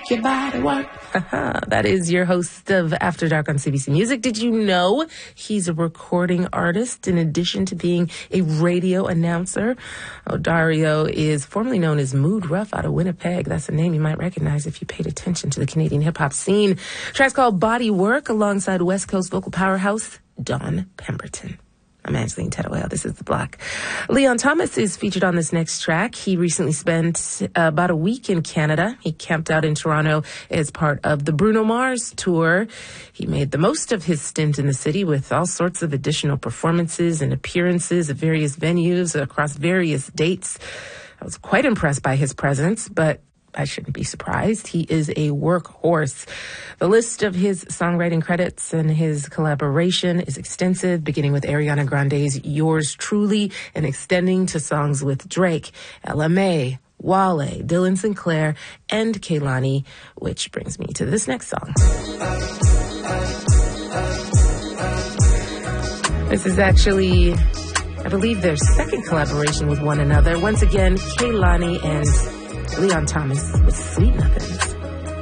make your body work. That is your host of After Dark on CBC Music. Did you know he's a recording artist in addition to being a radio announcer? Dario is formerly known as Mood Rough out of Winnipeg. That's a name you might recognize if you paid attention to the Canadian hip-hop scene. The track's called Body Work alongside West Coast vocal powerhouse Dawn Pemberton. I'm Angeline Tettawale. This is The Block. Leon Thomas is featured on this next track. He recently spent about a week in Canada. He camped out in Toronto as part of the Bruno Mars tour. He made the most of his stint in the city with all sorts of additional performances and appearances at various venues across various dates. I was quite impressed by his presence, but I shouldn't be surprised. He is a workhorse. The list of his songwriting credits and his collaboration is extensive, beginning with Ariana Grande's Yours Truly and extending to songs with Drake, LMA, Wale, Dylan Sinclair, and Kehlani, which brings me to this next song. This is actually, I believe, their second collaboration with one another. Once again, Kehlani and Leon Thomas with Sweet Nothings.